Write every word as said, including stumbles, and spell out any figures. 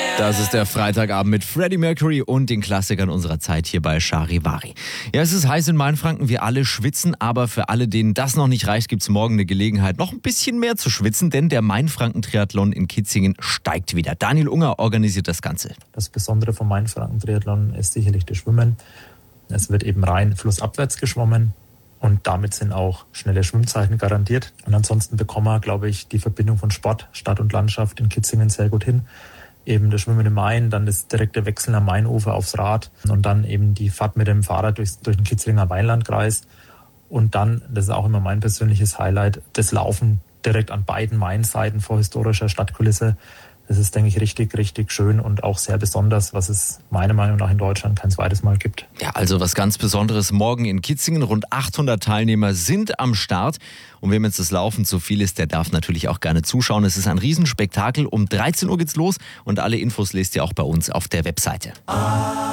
Das ist der Freitagabend mit Freddie Mercury und den Klassikern unserer Zeit hier bei Charivari. Ja, es ist heiß in Mainfranken, wir alle schwitzen, aber für alle, denen das noch nicht reicht, gibt es morgen eine Gelegenheit, noch ein bisschen mehr zu schwitzen, denn der Mainfranken-Triathlon in Kitzingen steigt wieder. Daniel Unger organisiert das Ganze. Das Besondere vom Mainfranken-Triathlon ist sicherlich das Schwimmen. Es wird eben rein flussabwärts geschwommen. Und damit sind auch schnelle Schwimmzeiten garantiert. Und ansonsten bekommen wir, glaube ich, die Verbindung von Sport, Stadt und Landschaft in Kitzingen sehr gut hin. Eben das Schwimmen im Main, dann das direkte Wechseln am Mainufer aufs Rad und dann eben die Fahrt mit dem Fahrrad durch, durch den Kitzlinger Weinlandkreis. Und dann, das ist auch immer mein persönliches Highlight, das Laufen direkt an beiden Mainseiten vor historischer Stadtkulisse. Das ist, denke ich, richtig, richtig schön und auch sehr besonders, was es meiner Meinung nach in Deutschland kein zweites Mal gibt. Ja, also was ganz Besonderes morgen in Kitzingen. Rund achthundert Teilnehmer sind am Start. Und wem jetzt das Laufen zu viel ist, der darf natürlich auch gerne zuschauen. Es ist ein Riesenspektakel. Um dreizehn Uhr geht's los und alle Infos lest ihr auch bei uns auf der Webseite.